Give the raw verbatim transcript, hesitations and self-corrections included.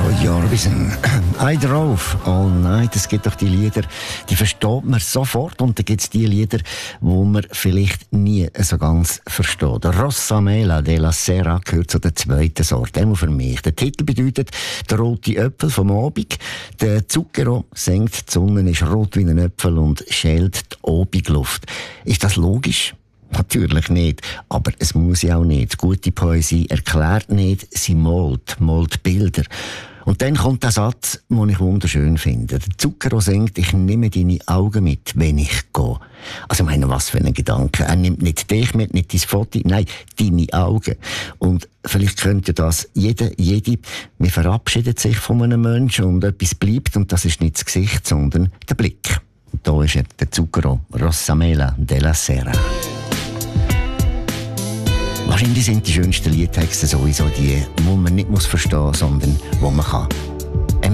Eurovision. I Drove All Night. Es gibt doch die Lieder, die versteht man sofort. Und dann gibt es die Lieder, die man vielleicht nie so ganz versteht. Rossa Mela della Sera gehört zu der zweiten Sorte. Einmal für mich. Der Titel bedeutet «Der rote Äpfel vom Abend». Der Zucchero singt, die Sonne ist rot wie ein Äpfel und schält die Abendluft. Ist das logisch? Natürlich nicht. Aber es muss ja auch nicht. Gute Poesie erklärt nicht, sie malt, malt Bilder. Und dann kommt der Satz, den ich wunderschön finde. Der Zucchero singt, ich nehme deine Augen mit, wenn ich gehe. Also ich meine, was für ein Gedanke. Er nimmt nicht dich mit, nicht dein Foto, nein, deine Augen. Und vielleicht könnte das jeder, jede, man verabschiedet sich von einem Menschen und etwas bleibt und das ist nicht das Gesicht, sondern der Blick. Und da ist der Zucchero, Rossa Mela della Sera. Wahrscheinlich sind die schönsten Liedtexte sowieso die, die man nicht muss verstehen muss, sondern die man kann